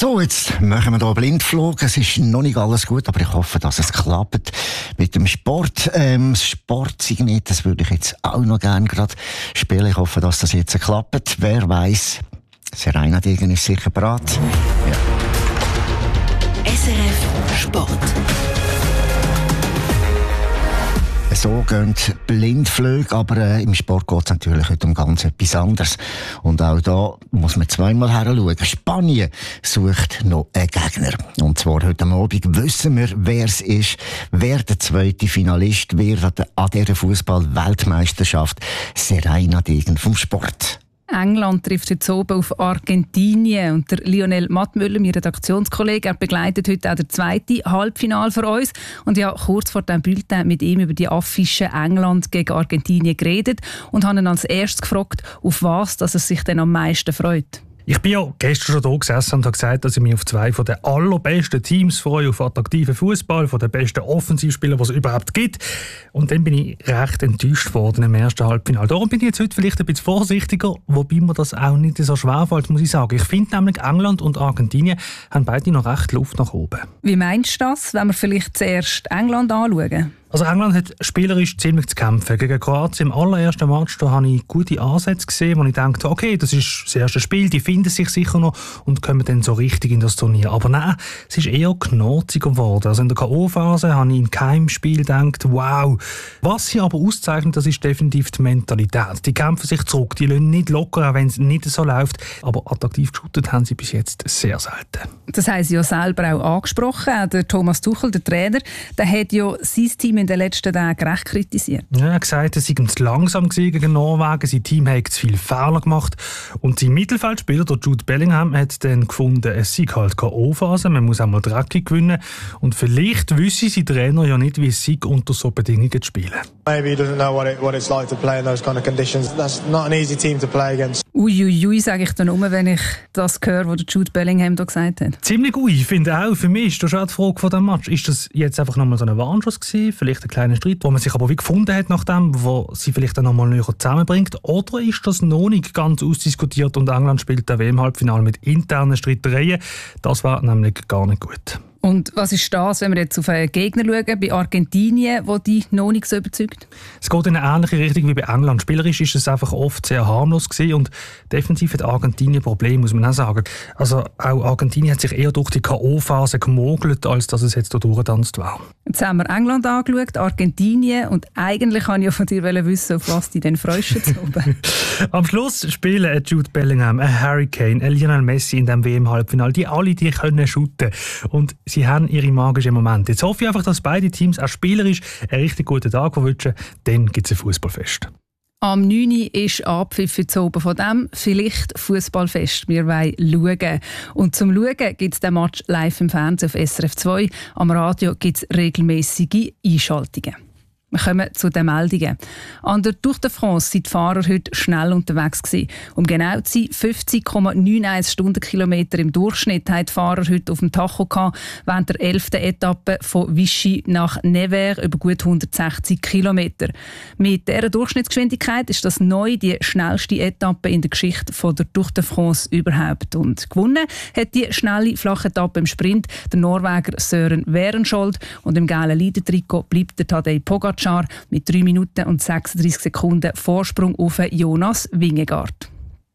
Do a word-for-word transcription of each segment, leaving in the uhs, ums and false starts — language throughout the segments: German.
So, jetzt machen wir hier einen Blindflug. Es ist noch nicht alles gut, aber ich hoffe, dass es klappt mit dem Sport. Ähm, Sportsignet, das würde ich jetzt auch noch gerne gerade spielen. Ich hoffe, dass das jetzt klappt. Wer weiss, Serena Degen ist sicher bereit. Ja. S R F Sport. So gehen Blindflüge, aber äh, im Sport geht es natürlich heute um ganz etwas anderes. Und auch da muss man zweimal heranschauen. Spanien sucht noch einen Gegner. Und zwar heute Abend wissen wir, wer es ist, wer der zweite Finalist wird an dieser Fußball-Weltmeisterschaft. Serena Degen vom Sport. England trifft heute oben auf Argentinien und der Lionel Mattmüller, mein Redaktionskollege, er begleitet heute auch das zweite Halbfinale für uns. Und ja, kurz vor dem Bulletin mit ihm über die Affische England gegen Argentinien geredet und habe ihn als erstes gefragt, auf was dass er sich denn am meisten freut. Ich bin ja gestern schon da gesessen und habe gesagt, dass ich mich auf zwei von den allerbesten Teams freue, auf attraktiven Fußball, von den besten Offensivspielern, die es überhaupt gibt. Und dann bin ich recht enttäuscht worden im ersten Halbfinale. Darum bin ich jetzt heute vielleicht ein bisschen vorsichtiger, wobei mir das auch nicht so schwer fällt, muss ich sagen. Ich finde nämlich, England und Argentinien haben beide noch recht Luft nach oben. Wie meinst du das, wenn wir vielleicht zuerst England anschauen? Also England hat spielerisch ziemlich zu kämpfen. Gegen Kroatien im allerersten Match da habe ich gute Ansätze gesehen, wo ich dachte, okay, das ist das erste Spiel, die finden sich sicher noch und kommen dann so richtig in das Turnier. Aber nein, es ist eher knurziger geworden. Also in der K O-Phase habe ich in keinem Spiel gedacht, wow. Was sie aber auszeichnet, das ist definitiv die Mentalität. Die kämpfen sich zurück, die lassen nicht locker, auch wenn es nicht so läuft. Aber attraktiv geshootet haben sie bis jetzt sehr selten. Das haben sie ja selber auch angesprochen. Der Thomas Tuchel, der Trainer, der hat ja sein Team in den letzten Tagen recht kritisiert. Ja, er hat gesagt, es sei zu langsam gegen Norwegen, sein Team hat zu viele Fehler gemacht. Und sein Mittelfeldspieler, der Jude Bellingham, hat dann gefunden, es sei halt K O-Phase, man muss einmal dreckig gewinnen. Und vielleicht wüsste sein Trainer ja nicht, wie es sei, unter so Bedingungen zu spielen. Maybe he doesn't know what, it, what it's like to play in those kind of conditions. That's not an easy team to play against. Uiuiui, ui, sage ich dann nur, wenn ich das höre, was Jude Bellingham da gesagt hat. Ziemlich ui, ich finde auch. Für mich ist das schon die Frage von dem Match. Ist das jetzt einfach nochmal so ein Warnschuss gewesen? Vielleicht ein kleiner Streit, wo man sich aber wie gefunden hat nach dem, wo sie vielleicht dann nochmal näher zusammenbringt? Oder ist das noch nicht ganz ausdiskutiert und England spielt das W M-Halbfinale mit internen Streitereien? Das war nämlich gar nicht gut. Und was ist das, wenn wir jetzt auf einen Gegner schauen, bei Argentinien, wo die noch nicht so überzeugt? Es geht in eine ähnliche Richtung wie bei England. Spielerisch ist es einfach oft sehr harmlos gewesen und defensiv hat Argentinien Probleme, muss man auch sagen. Also auch Argentinien hat sich eher durch die K O-Phase gemogelt, als dass es jetzt durchgetanzt war. Jetzt haben wir England angeschaut, Argentinien und eigentlich kann ich ja von dir wissen, auf was die denn freust. Am Schluss spielen Jude Bellingham, ein Harry Kane, ein Lionel Messi in diesem W M-Halbfinale. Die alle, die können shooten. Und sie haben ihre magischen Momente. Jetzt hoffe ich einfach, dass beide Teams auch spielerisch einen richtig guten Tag wünschen. Dann gibt es ein Fußballfest. Am neun Uhr ist Abpfiff jetzt oben von dem. Vielleicht Fußballfest. Wir wollen schauen. Und zum Schauen gibt es den Match live im Fernsehen auf S R F zwei. Am Radio gibt es regelmäßige Einschaltungen. Wir kommen zu den Meldungen. An der Tour de France sind die Fahrer heute schnell unterwegs gewesen. Um genau zu sein, fünfzig Komma einundneunzig Stundenkilometer im Durchschnitt haben die Fahrer heute auf dem Tacho gehabt, während der elften Etappe von Vichy nach Nevers über gut hundertsechzig Kilometer. Mit dieser Durchschnittsgeschwindigkeit ist das neu die schnellste Etappe in der Geschichte von der Tour de France überhaupt. Und gewonnen hat die schnelle Flachetappe im Sprint der Norweger Søren Werenskjold und im gelben Leader-Trikot bleibt der Tadej Pogacar mit drei Minuten und sechsunddreißig Sekunden Vorsprung auf Jonas Vingegaard.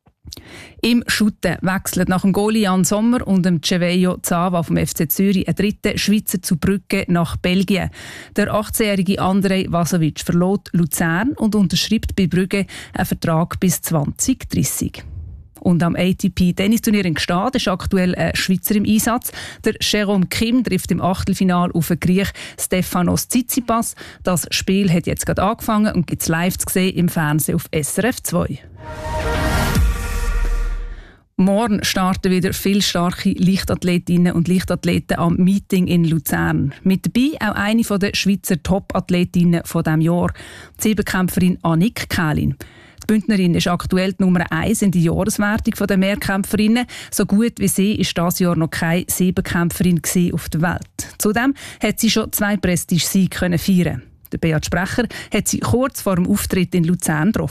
Im Schutten wechselt nach dem Goalie Jan Sommer und dem Cevejo Zava vom F C Zürich ein dritter Schweizer zu Brügge nach Belgien. Der achtzehnjährige Andrej Vasovic verlässt Luzern und unterschreibt bei Brügge einen Vertrag bis zwanzig dreißig. Und am A T P-Tennisturnier in Gstaad ist aktuell ein Schweizer im Einsatz. Der Jérôme Kim trifft im Achtelfinal auf den Griech Stefanos Tsitsipas. Das Spiel hat jetzt gerade angefangen und gibt es live zu sehen im Fernsehen auf S R F zwei. Morgen starten wieder viele starke Leichtathletinnen und Leichtathleten am Meeting in Luzern. Mit dabei auch eine der Schweizer Top-Athletinnen dieses Jahr, die Siebenkämpferin Annick Kählin. Die Bündnerin ist aktuell die Nummer eins in der Jahreswertung der Mehrkämpferinnen. So gut wie sie ist dieses Jahr noch keine Siebenkämpferin auf der Welt. Zudem hat sie schon zwei Prestige-Siege feiern. Der Beat Sprecher hat sie kurz vor dem Auftritt in Luzern getroffen.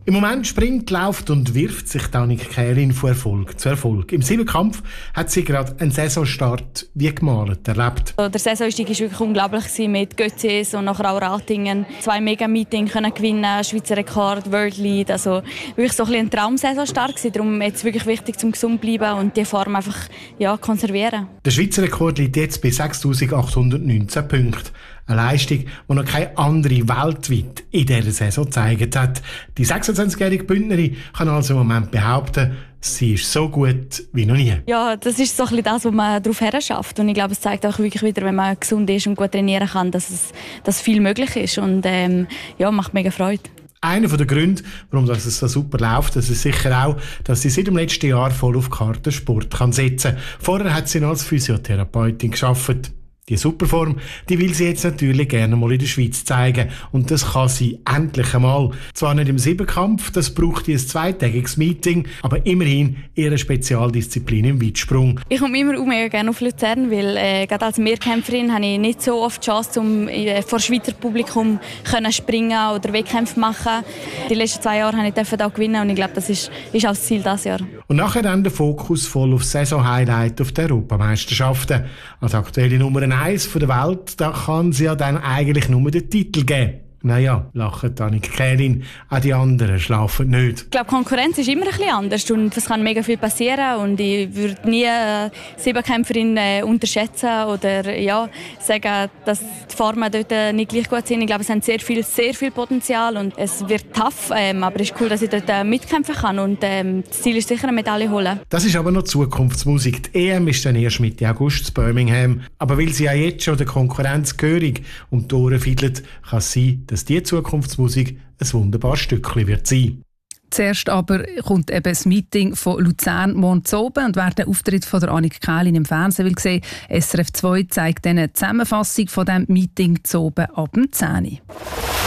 Im Moment springt, läuft und wirft sich Annik Kählin von Erfolg zu Erfolg. Im Siebenkampf hat sie gerade einen Saisonstart wie gemalt erlebt. Der Saisonstart war wirklich unglaublich mit Götzis und nachher auch Ratingen. Zwei Mega-Meetings können gewinnen, Schweizer Rekord, World Lead. Also wirklich so ein, ein Traum-Saisonstart gewesen. Darum jetzt wirklich wichtig, zum gesund bleiben und die Form einfach ja, konservieren. Der Schweizer Rekord liegt jetzt bei sechstausendachthundertneunzehn Punkten. Eine Leistung, die noch keine andere weltweit in dieser Saison gezeigt hat. Die sechsundzwanzigjährige Bündnerin kann also im Moment behaupten, sie ist so gut wie noch nie. Ja, das ist so ein bisschen das, was man darauf her schafft. Und ich glaube, es zeigt auch wirklich wieder, wenn man gesund ist und gut trainieren kann, dass es dass viel möglich ist. Und ähm, ja, macht mega Freude. Einer der Gründe, warum das so super läuft, das ist sicher auch, dass sie seit dem letzten Jahr voll auf Kartensport kann setzen kann. Vorher hat sie als Physiotherapeutin gearbeitet. Die Superform, die will sie jetzt natürlich gerne mal in der Schweiz zeigen. Und das kann sie endlich einmal. Zwar nicht im Siebenkampf, das braucht ein zweitägiges Meeting, aber immerhin ihre Spezialdisziplin im Weitsprung. Ich komme immer mega gerne auf Luzern, weil äh, gerade als Mehrkämpferin habe ich nicht so oft die Chance, um äh, vor Schweizer Publikum können springen oder Wettkämpfe machen. Die letzten zwei Jahre habe ich auch gewinnen und ich glaube, das ist, ist auch das Ziel dieses Jahr. Und nachher dann der Fokus voll auf Saison-Highlight auf der Europameisterschaften. Als aktuelle Nummer eins der Welt, da kann sie ja dann eigentlich nur den Titel geben. Naja, lacht Annik Kählin, auch die anderen schlafen nicht. Ich glaube, Konkurrenz ist immer ein bisschen anders und es kann mega viel passieren und ich würde nie eine Siebenkämpferin äh, unterschätzen oder ja, sagen, dass die Formen dort nicht gleich gut sind. Ich glaube, es hat sehr viel, sehr viel Potenzial und es wird tough, ähm, aber es ist cool, dass ich dort äh, mitkämpfen kann und ähm, das Ziel ist sicher eine Medaille holen. Das ist aber noch Zukunftsmusik. Die E M ist dann erst Mitte August in Birmingham. Aber weil sie ja jetzt schon der Konkurrenz gehörig um die Ohren fiedelt, kann sie, dass die Zukunftsmusik ein wunderbares Stückchen wird sein. Zuerst aber kommt eben das Meeting von Luzern morgen zu oben und wer den Auftritt von der Annik Kählin im Fernsehen will sehen, S R F zwei zeigt eine Zusammenfassung von diesem Meeting zu oben ab dem zehn Uhr.